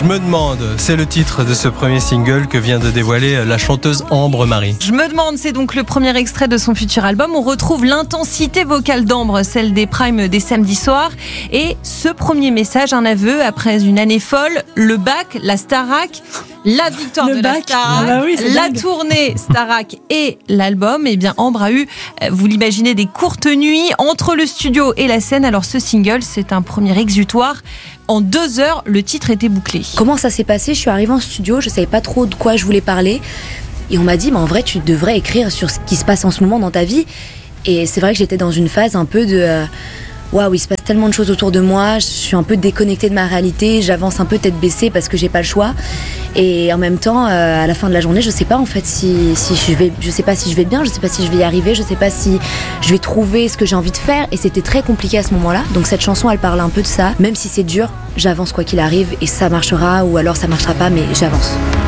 Je me demande, c'est le titre de ce premier single que vient de dévoiler la chanteuse Ambre Marie. Je me demande, c'est donc le premier extrait de son futur album. On retrouve l'intensité vocale d'Ambre, celle des primes des samedis soirs. Et ce premier message, un aveu après une année folle, le bac, la Starac, la victoire de la Starac, la tournée Starac et l'album. Eh bien, Ambre a eu, vous l'imaginez, des courtes nuits entre le studio et la scène. Alors ce single, c'est un premier exutoire. En 2 heures, le titre était bouclé. Comment ça s'est passé ? Je suis arrivée en studio, je savais pas trop de quoi je voulais parler. Et on m'a dit, mais en vrai, tu devrais écrire sur ce qui se passe en ce moment dans ta vie. Et c'est vrai que j'étais dans une phase un peu de... Waouh, il se passe tellement de choses autour de moi, je suis un peu déconnectée de ma réalité, j'avance un peu tête baissée parce que j'ai pas le choix. Et en même temps, à la fin de la journée, je sais pas en fait si je sais pas si je vais bien, je sais pas si je vais y arriver, je sais pas si je vais trouver ce que j'ai envie de faire. Et c'était très compliqué à ce moment-là. Donc cette chanson, elle parle un peu de ça. Même si c'est dur, j'avance quoi qu'il arrive et ça marchera ou alors ça marchera pas, mais j'avance.